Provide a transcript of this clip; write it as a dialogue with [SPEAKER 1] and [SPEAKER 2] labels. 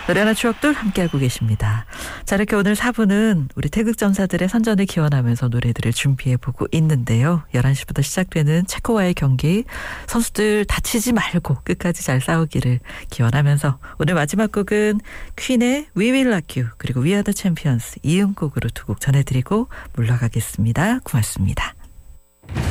[SPEAKER 1] 노래나 추억들 함께하고 계십니다. 자, 이렇게 오늘 4부는 우리 태극전사들의 선전을 기원하면서 노래들을 준비해보고 있는데요. 11시부터 시작되는 체코와의 경기, 선수들 다치지 말고 끝까지 잘 싸우기를 기원하면서 오늘 마지막 곡은 퀸의 We Will Rock You 그리고 We Are The Champions 이음곡으로 두 곡 전해드리고 물러가겠습니다. 고맙습니다.